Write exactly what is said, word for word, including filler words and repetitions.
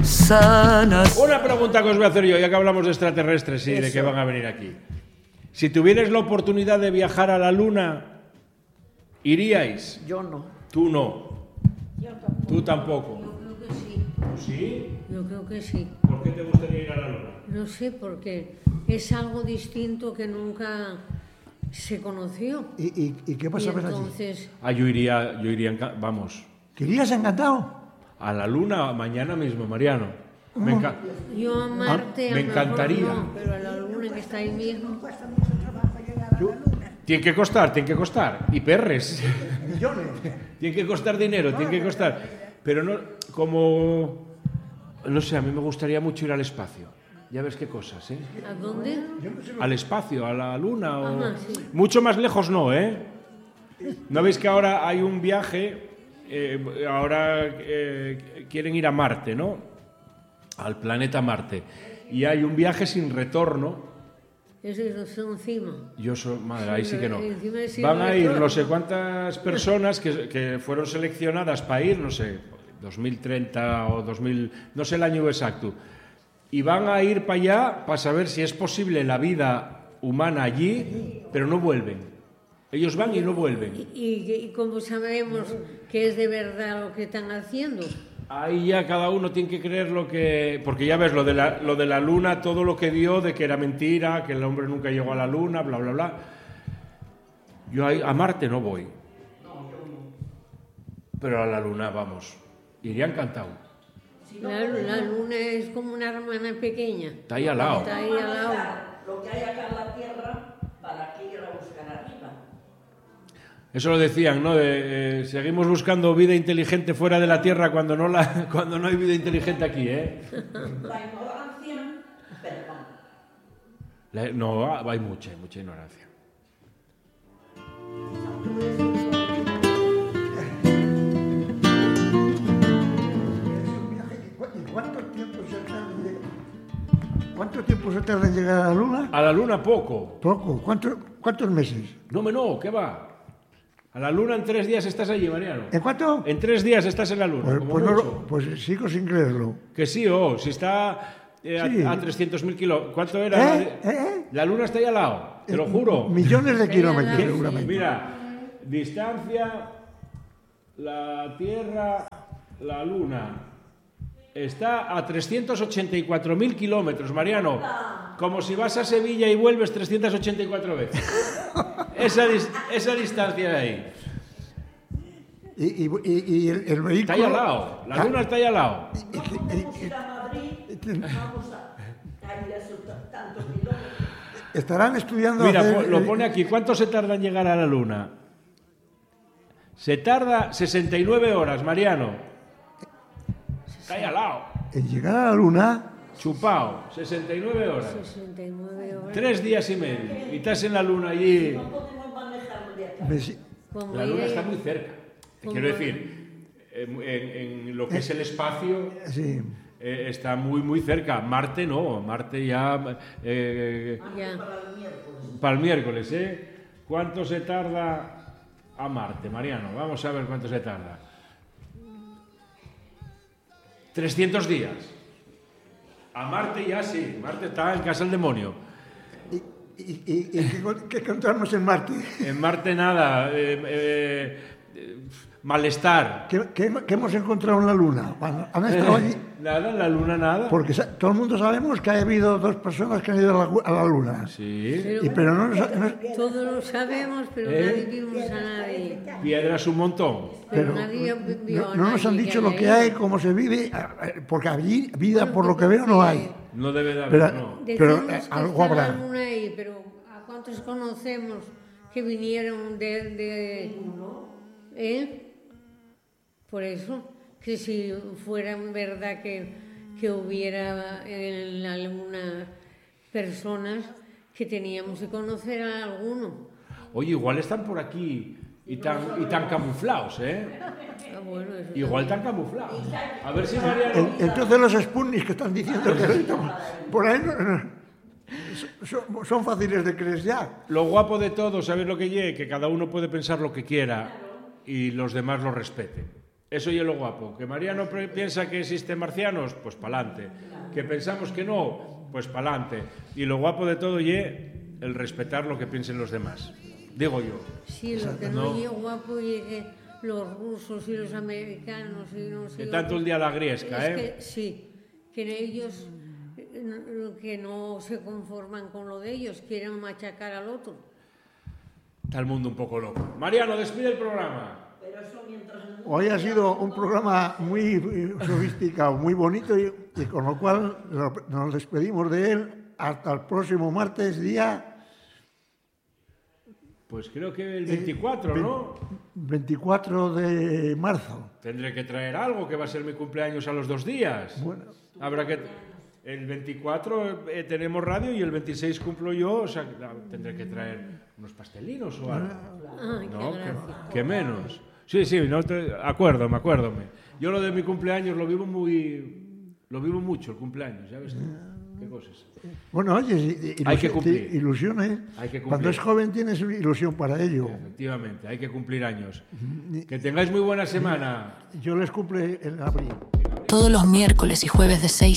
sanas. Una pregunta que os voy a hacer yo, ya que hablamos de extraterrestres y de que van a venir aquí. Si tuvierais la oportunidad de viajar a la Luna, ¿iríais? Yo no. Tú no. Yo tampoco. Tú tampoco. Yo creo que sí. ¿Sí? Yo creo que sí. ¿Por qué te gustaría ir a la Luna? No sé, porque es algo distinto que nunca se conoció. ¿Y, y, y qué pasa Y entonces, Ah, yo iría, yo iría, enca- vamos, ¿Te irías encantado? a la Luna mañana mismo, Mariano. Me, enca- yo a Marte Ah, a me lo mejor encantaría. no, pero a la Luna que está ahí mismo. Tiene que costar, tiene que costar. Y perres. Millones. Tiene que costar dinero, tiene que costar. Pero no, como... No sé, a mí me gustaría mucho ir al espacio. Ya ves qué cosas, ¿eh? ¿A dónde? Al espacio, a la Luna. O... Ajá, sí. Mucho más lejos no, ¿eh? ¿No veis que ahora hay un viaje? Eh, ahora eh, quieren ir a Marte, ¿no? Al planeta Marte. Y hay un viaje sin retorno. Eso es encima. Yo soy, madre, ahí sí que no. Encima de sin Van a ir retorno. no sé cuántas personas que, que fueron seleccionadas para ir, no sé, dos mil treinta o dos mil, no sé el año exacto. Y van a ir para allá para saber si es posible la vida humana allí, pero no vuelven. Ellos van y no vuelven. ¿Y, y, y cómo sabemos que es de verdad lo que están haciendo? Ahí ya cada uno tiene que creer lo que... Porque ya ves, lo de la, lo de la luna, todo lo que dio, de que era mentira, que el hombre nunca llegó a la luna, bla, bla, bla. Yo ahí, a Marte no voy. Pero a la luna, vamos. Iría encantado. La, la Luna es como una hermana pequeña. Está ahí al lado. Está ahí al lado. Lo que hay acá en la Tierra, ¿para qué ir a buscar arriba? Eso lo decían, ¿no? De, eh, seguimos buscando vida inteligente fuera de la Tierra cuando no, la, cuando no hay vida inteligente aquí, ¿eh? La ignorancia, perdón. La- no, hay mucha, hay mucha ignorancia. ¿Y cuánto tiempo se tarda en llegar? ¿Cuánto tiempo se tarda en llegar a la Luna? A la Luna poco. Poco. ¿Cuántos, cuántos meses? No, me no, ¿qué va? A la Luna en tres días estás allí, Mariano. ¿En cuánto? En tres días estás en la Luna, Pues, como pues no mucho. lo- pues sigo sin creerlo. Que sí, oh, si está eh, Sí. a, a trescientos mil kilómetros. ¿Cuánto era? ¿Eh? La, de- ¿Eh? ¿Eh? la Luna está ahí al lado, te lo juro. Millones de kilómetros, Sí. seguramente. Mira, distancia, la Tierra, la Luna. Está a trescientos ochenta y cuatro mil kilómetros, Mariano. Como si vas a Sevilla y vuelves trescientas ochenta y cuatro veces. Esa, dis- esa distancia de ahí. Y, y, y- y el, el vehículo... Está ahí al lado. La Luna está ahí al lado. Vamos a ir a Madrid, vamos a, a ir a esos tantos kilómetros. Estarán estudiando... Mira, hacer- po- lo pone aquí. ¿Cuánto se tarda en llegar a la Luna? Se tarda sesenta y nueve horas, Mariano. Está ahí al lado. En llegar a la Luna... Chupao, sesenta y nueve horas. sesenta y nueve horas. Tres días y medio. Y estás en la Luna allí. No podemos manejarlo de acá. me si- Como La Luna ir- está muy cerca. Te como- quiero decir, en, en- en lo que es el espacio sí. eh, está muy, muy cerca. Marte no. Marte ya... eh, Ya. para el miércoles, ¿eh? ¿Cuánto se tarda a Marte, Mariano? Vamos a ver cuánto se tarda. trescientos días. A Marte ya sí. Marte está en casa del demonio. ¿Y, y, y- y qué, con- qué encontramos en Marte? En Marte nada. eh, eh, eh, malestar. ¿Qué, qué- qué hemos encontrado en la Luna? Cuando han estado allí... Nada, en la Luna nada. Porque sa- todo el mundo sabemos que ha habido dos personas que han ido a la, gu- a la Luna. Sí. Pero, Y, pero no, nos- no- todos lo sabemos, pero ¿Eh? nadie vimos a nadie. Piedras un montón. Pero, pero nadie vio no, a no nos han nadie dicho que lo que haya hay, ido. cómo se vive, a- a- porque allí vida, por lo que veo, no hay. No debe de haber, Pero, no. pero Decimos eh, que algo está la habrá. luna ahí, pero ¿a cuántos conocemos que vinieron de... de ¿eh? Por eso, que si fuera verdad que, que hubiera en la luna personas, que teníamos que conocer a alguno. Oye, igual están por aquí y tan, y tan camuflados, ¿eh? Ah, bueno, eso Igual tan camuflados. A ver si Mariano... En- entonces los Sputniks que están diciendo que por ahí no- no- son, son fáciles de creer ya. Lo guapo de todo, ¿sabes lo que llegue? Que cada uno puede pensar lo que quiera y los demás lo respeten. Eso y es lo guapo. Que Mariano piensa que existen marcianos, pues pa'lante. Que pensamos que no, pues pa'lante. Y lo guapo de todo y el respetar lo que piensen los demás. Digo yo. Sí, lo que no, no es guapo y que los rusos y los americanos y no sé... Que tanto el día la griesca, es ¿eh? Que, sí, que ellos que no se conforman con lo de ellos, quieren machacar al otro. Está el mundo un poco loco. Mariano, despide el programa. Hoy ha sido un programa muy sofisticado, muy bonito y, y con lo cual nos despedimos de él hasta el próximo martes, día... Pues creo que el veinticuatro, ¿no? veinticuatro de marzo. Tendré que traer algo, que va a ser mi cumpleaños a los dos días. Bueno. Habrá que... El veinticuatro eh, tenemos radio y el veintiséis cumplo yo, o sea, tendré que traer unos pastelinos o algo. Ay, no, qué, que, que menos. Sí, sí, no te, acuérdome, acuérdome. Yo lo de mi cumpleaños lo vivo muy... Lo vivo mucho, el cumpleaños, ¿ya ves tú? ¿Qué cosas? Bueno, oye, ilusión, hay que cumplir. Ilusiones. Hay que cumplir. Cuando es joven tienes ilusión para ello. Efectivamente, hay que cumplir años. Que tengáis muy buena semana. Yo les cumple en abril. Todos los miércoles y jueves de seis